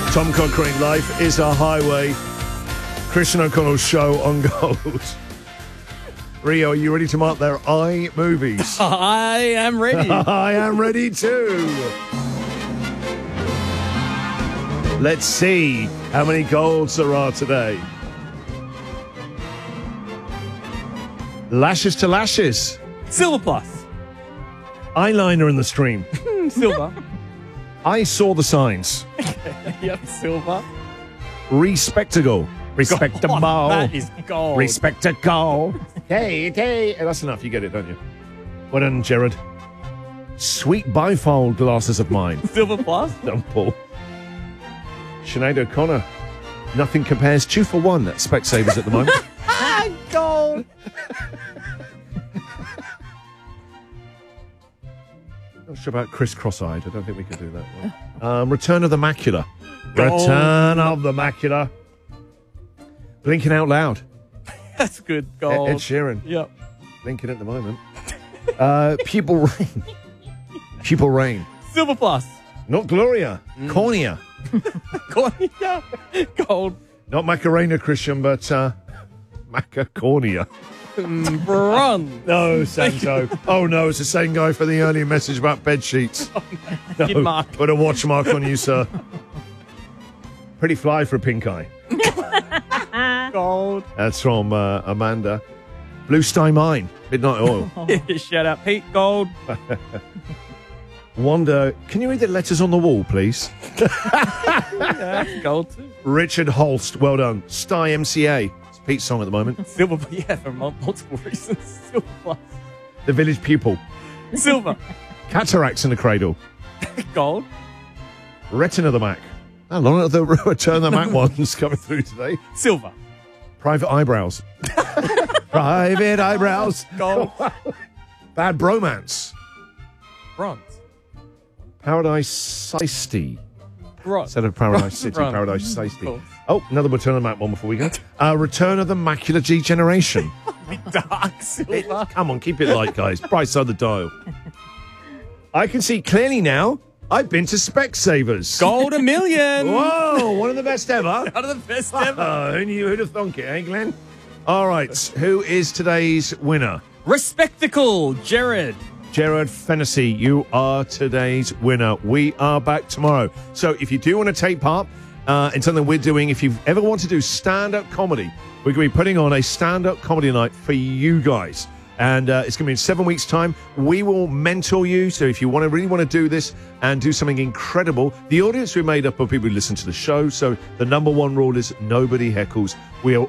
Tom Cochrane, Life is a Highway. Christian O'Connell's show on Gold. Rio, are you ready to mark their eye movies? I am ready. I am ready too. Let's see how many golds there are today. Lashes to Lashes. Silver plus. Eyeliner in the stream. Silver. I Saw the Signs. Yep, silver. Respectable. Respectable. Oh, that is gold. Respectable. Hey. That's enough. You get it, don't you? Well done, Jared. Sweet bifold glasses of mine. Silver plus. Done, Paul. Sinead O'Connor. Nothing compares 2 for 1 at Specsavers at the moment. Gold. Not sure about Chris Cross-Eyed. I don't think we can do that one. Return of the Macula. Gold. Return of the Macula. Blinking Out Loud. That's good. Gold. Ed Sheeran. Yep. Blinking at the moment. Pupil Rain. Pupil Rain. Silver plus. Not Gloria. Cornea. Cornea. Gold. Not Macarena, Christian, but Macacornea. Bronze. No, Santo. Oh, no, it's the same guy for the earlier message about bed sheets. Kid mark. Put a watch mark on you, sir. Pretty fly for a pink eye. Gold. That's from Amanda. Blue Sky Mine. Midnight Oil. Shout out Pete. Gold. Wanda, can you read the letters on the wall, please? Yeah, gold too. Richard Holst. Well done. Sty MCA. It's Pete's song at the moment. Silver. Yeah, for multiple reasons. Silver plus. The Village Pupil. Silver. Cataracts in the Cradle. Gold. Retina the Mac. How long are the Return the Mac ones coming through today? Silver. Private Eyebrows. Private Eyebrows. Gold. Bad Bromance. Bronze. Paradise Sisty. Bronze. Instead of Paradise City, Bronze. Paradise Sisty. Cool. Oh, another Return of the Mac one before we go. Return of the Macular Degeneration. Dark silver. Come on, keep it light, guys. Bright side of the dial. I can see clearly now. I've been to Specsavers. Gold $1 million. Whoa, one of the best ever. One of the best ever. Who'd have thunk it, eh, Glenn? All right, who is today's winner? Respectacle, Jared. Gerard Fennessy, you are today's winner. We are back tomorrow. So if you do want to take part in something we're doing, if you ever want to do stand-up comedy, we're going to be putting on a stand-up comedy night for you guys. And it's going to be in 7 weeks' time. We will mentor you. So if you really want to do this and do something incredible, the audience will be made up of people who listen to the show. So the number one rule is nobody heckles. We are